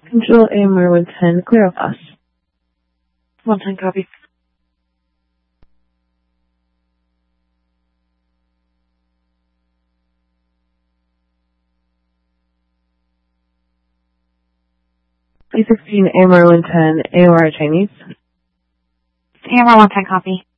Control AMR 110, clear of us. 110, copy. A16 AMR 110, AOR Chinese. AMR 110, copy.